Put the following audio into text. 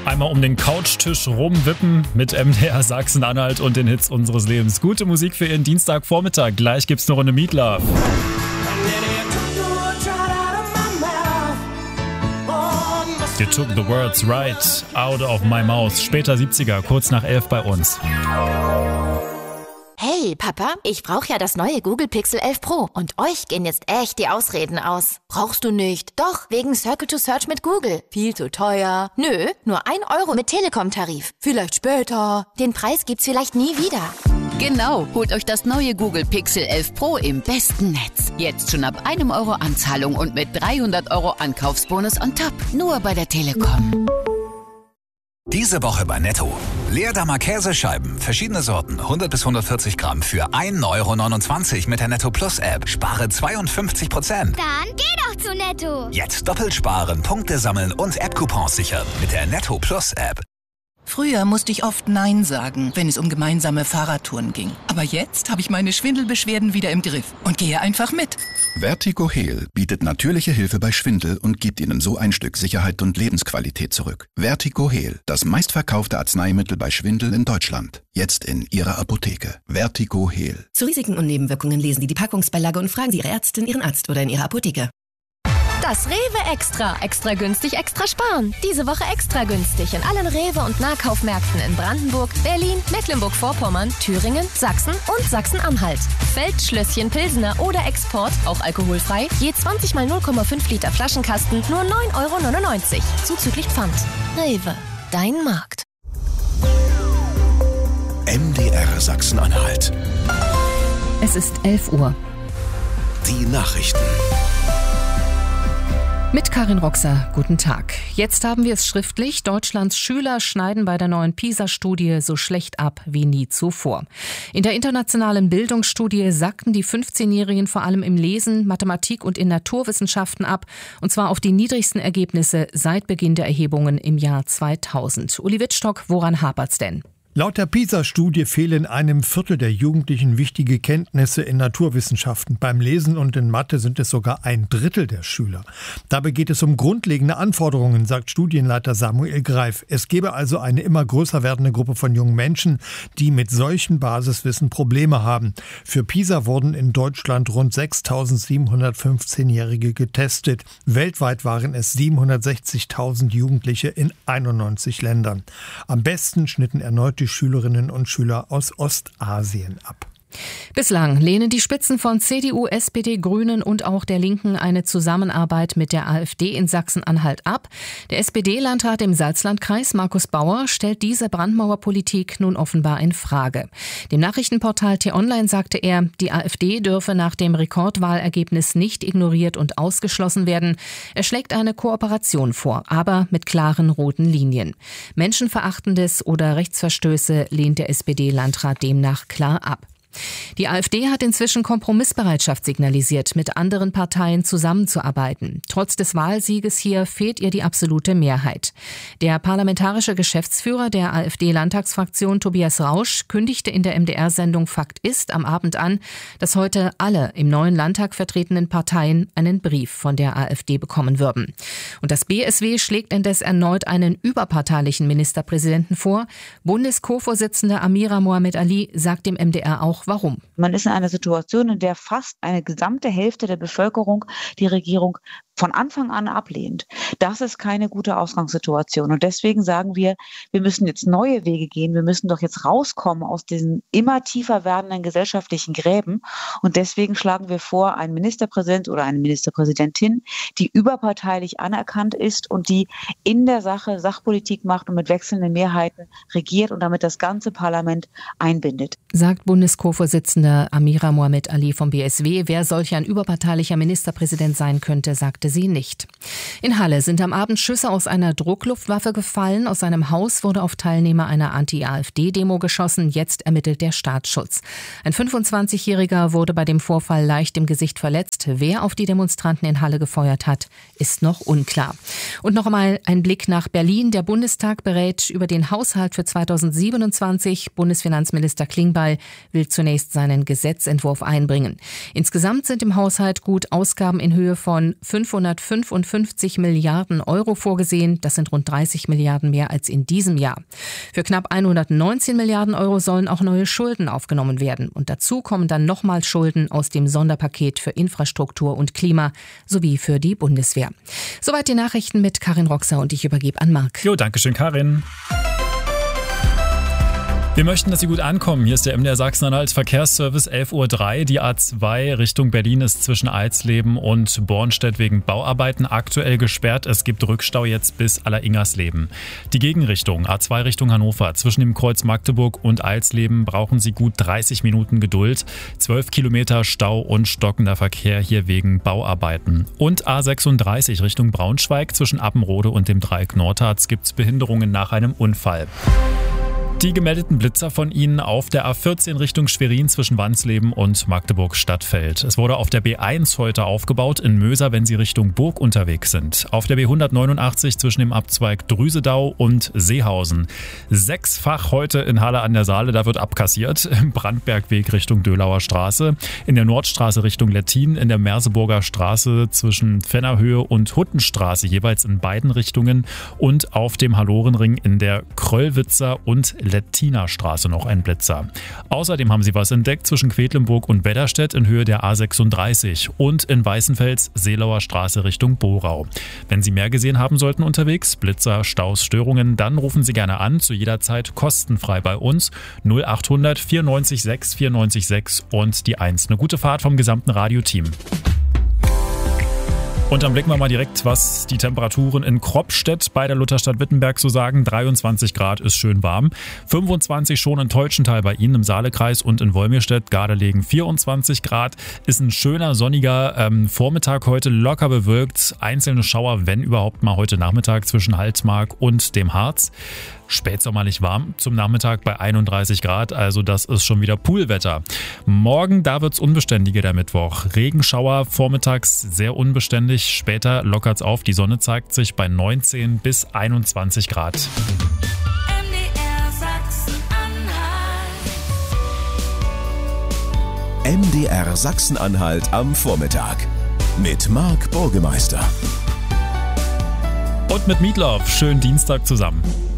Einmal um den Couchtisch rumwippen mit MDR Sachsen-Anhalt und den Hits unseres Lebens. Gute Musik für Ihren Dienstagvormittag. Gleich gibt's eine Runde Meat Love. You took the words right out of my mouth. Später 70er, kurz nach 11 bei uns. Hey Papa, ich brauche ja das neue Google Pixel 11 Pro und euch gehen jetzt echt die Ausreden aus. Brauchst du nicht? Doch, wegen Circle to Search mit Google. Viel zu teuer. Nö, nur 1 Euro mit Telekom-Tarif. Vielleicht später. Den Preis gibt's vielleicht nie wieder. Genau, holt euch das neue Google Pixel 11 Pro im besten Netz. Jetzt schon ab 1 Euro Anzahlung und mit 300 Euro Ankaufsbonus on top. Nur bei der Telekom. Diese Woche bei Netto. Leerdammer Käsescheiben, verschiedene Sorten, 100 bis 140 Gramm für 1,29 € mit der Netto Plus App. Spare 52%. Dann geh doch zu Netto. Jetzt doppelt sparen, Punkte sammeln und App-Coupons sichern mit der Netto Plus App. Früher musste ich oft Nein sagen, wenn es um gemeinsame Fahrradtouren ging. Aber jetzt habe ich meine Schwindelbeschwerden wieder im Griff und gehe einfach mit. VertigoHeal bietet natürliche Hilfe bei Schwindel und gibt Ihnen so ein Stück Sicherheit und Lebensqualität zurück. VertigoHeal, das meistverkaufte Arzneimittel bei Schwindel in Deutschland. Jetzt in Ihrer Apotheke. VertigoHeal. Zu Risiken und Nebenwirkungen lesen Sie die Packungsbeilage und fragen Sie Ihre Ärztin, Ihren Arzt oder in Ihrer Apotheke. Das Rewe Extra. Extra günstig, extra sparen. Diese Woche extra günstig in allen Rewe- und Nahkaufmärkten in Brandenburg, Berlin, Mecklenburg-Vorpommern, Thüringen, Sachsen und Sachsen-Anhalt. Feldschlösschen Pilsener oder Export, auch alkoholfrei, je 20 mal 0,5 Liter Flaschenkasten, nur 9,99 €. Zuzüglich Pfand. Rewe, dein Markt. MDR Sachsen-Anhalt. Es ist 11 Uhr. Die Nachrichten. Mit Karin Roxer, guten Tag. Jetzt haben wir es schriftlich. Deutschlands Schüler schneiden bei der neuen PISA-Studie so schlecht ab wie nie zuvor. In der internationalen Bildungsstudie sackten die 15-Jährigen vor allem im Lesen, Mathematik und in Naturwissenschaften ab. Und zwar auf die niedrigsten Ergebnisse seit Beginn der Erhebungen im Jahr 2000. Uli Wittstock, woran hapert's denn? Laut der PISA-Studie fehlen einem Viertel der Jugendlichen wichtige Kenntnisse in Naturwissenschaften. Beim Lesen und in Mathe sind es sogar 1/3 der Schüler. Dabei geht es um grundlegende Anforderungen, sagt Studienleiter Samuel Greif. Es gebe also eine immer größer werdende Gruppe von jungen Menschen, die mit solchen Basiswissen Probleme haben. Für PISA wurden in Deutschland rund 6.715-Jährige getestet. Weltweit waren es 760.000 Jugendliche in 91 Ländern. Am besten schnitten erneut die Schülerinnen und Schüler aus Ostasien ab. Bislang lehnen die Spitzen von CDU, SPD, Grünen und auch der Linken eine Zusammenarbeit mit der AfD in Sachsen-Anhalt ab. Der SPD-Landrat im Salzlandkreis, Markus Bauer, stellt diese Brandmauerpolitik nun offenbar in Frage. Dem Nachrichtenportal T-Online sagte er, die AfD dürfe nach dem Rekordwahlergebnis nicht ignoriert und ausgeschlossen werden. Er schlägt eine Kooperation vor, aber mit klaren roten Linien. Menschenverachtendes oder Rechtsverstöße lehnt der SPD-Landrat demnach klar ab. Die AfD hat inzwischen Kompromissbereitschaft signalisiert, mit anderen Parteien zusammenzuarbeiten. Trotz des Wahlsieges hier fehlt ihr die absolute Mehrheit. Der parlamentarische Geschäftsführer der AfD-Landtagsfraktion Tobias Rausch kündigte in der MDR-Sendung Fakt ist am Abend an, dass heute alle im neuen Landtag vertretenen Parteien einen Brief von der AfD bekommen würden. Und das BSW schlägt indes erneut einen überparteilichen Ministerpräsidenten vor. Bundes-Co-Vorsitzende Amira Mohamed Ali sagt dem MDR auch, warum. Man ist in einer Situation, in der fast eine gesamte Hälfte der Bevölkerung die Regierung von Anfang an ablehnt. Das ist keine gute Ausgangssituation. Und deswegen sagen wir müssen jetzt neue Wege gehen. Wir müssen doch jetzt rauskommen aus diesen immer tiefer werdenden gesellschaftlichen Gräben. Und deswegen schlagen wir vor, einen Ministerpräsident oder eine Ministerpräsidentin, die überparteilich anerkannt ist und die in der Sache Sachpolitik macht und mit wechselnden Mehrheiten regiert und damit das ganze Parlament einbindet. Sagt Bundes-Co-Vorsitzende Amira Mohamed Ali vom BSW. Wer solch ein überparteilicher Ministerpräsident sein könnte, sagte sie nicht. In Halle sind am Abend Schüsse aus einer Druckluftwaffe gefallen. Aus einem Haus wurde auf Teilnehmer einer Anti-AfD-Demo geschossen. Jetzt ermittelt der Staatsschutz. Ein 25-Jähriger wurde bei dem Vorfall leicht im Gesicht verletzt. Wer auf die Demonstranten in Halle gefeuert hat, ist noch unklar. Und noch einmal ein Blick nach Berlin. Der Bundestag berät über den Haushalt für 2027. Bundesfinanzminister Klingbeil will zunächst seinen Gesetzentwurf einbringen. Insgesamt sind im Haushalt gut Ausgaben in Höhe von 5 555 Milliarden Euro vorgesehen. Das sind rund 30 Milliarden mehr als in diesem Jahr. Für knapp 119 Milliarden Euro sollen auch neue Schulden aufgenommen werden. Und dazu kommen dann nochmal Schulden aus dem Sonderpaket für Infrastruktur und Klima sowie für die Bundeswehr. Soweit die Nachrichten mit Karin Roxer und ich übergebe an Marc. Jo, danke schön, Karin. Wir möchten, dass Sie gut ankommen. Hier ist der MDR Sachsen-Anhalt Verkehrsservice 11:03 Uhr. Die A2 Richtung Berlin ist zwischen Eisleben und Bornstedt wegen Bauarbeiten aktuell gesperrt. Es gibt Rückstau jetzt bis Alleringersleben. Die Gegenrichtung A2 Richtung Hannover zwischen dem Kreuz Magdeburg und Eisleben brauchen Sie gut 30 Minuten Geduld. 12 Kilometer Stau und stockender Verkehr hier wegen Bauarbeiten. Und A36 Richtung Braunschweig zwischen Appenrode und dem Dreieck Nordharz gibt es Behinderungen nach einem Unfall. Die gemeldeten Blitzer von Ihnen auf der A14 Richtung Schwerin zwischen Wansleben und Magdeburg-Stadtfeld. Es wurde auf der B1 heute aufgebaut in Möser, wenn Sie Richtung Burg unterwegs sind. Auf der B189 zwischen dem Abzweig Drüsedau und Seehausen. 6-fach heute in Halle an der Saale, da wird abkassiert. Im Brandbergweg Richtung Dölauer Straße. In der Nordstraße Richtung Lettin. In der Merseburger Straße zwischen Fennerhöhe und Huttenstraße jeweils in beiden Richtungen. Und auf dem Hallorenring in der Kröllwitzer und Lettiner Straße noch ein Blitzer. Außerdem haben sie was entdeckt zwischen Quedlinburg und Wedderstedt in Höhe der A36 und in Weißenfels Seelauer Straße Richtung Borau. Wenn Sie mehr gesehen haben sollten unterwegs, Blitzer, Staus, Störungen, dann rufen Sie gerne an, zu jeder Zeit kostenfrei bei uns 0800 94 6 94 6 und die 1. Eine gute Fahrt vom gesamten Radioteam. Und dann blicken wir mal direkt, was die Temperaturen in Kroppstedt bei der Lutherstadt Wittenberg so sagen. 23 Grad ist schön warm. 25 schon in Teutschenthal bei Ihnen im Saalekreis und in Wolmirstedt. Gardelegen 24 Grad. Ist ein schöner, sonniger Vormittag heute, locker bewölkt. Einzelne Schauer, wenn überhaupt mal heute Nachmittag zwischen Halsmark und dem Harz. Spätsommerlich warm zum Nachmittag bei 31 Grad, also das ist schon wieder Poolwetter. Morgen, da wird's unbeständiger der Mittwoch. Regenschauer vormittags sehr unbeständig, später lockert's auf. Die Sonne zeigt sich bei 19 bis 21 Grad. MDR Sachsen-Anhalt am Vormittag mit Marc Burgemeister. Und mit Meatloaf, schönen Dienstag zusammen.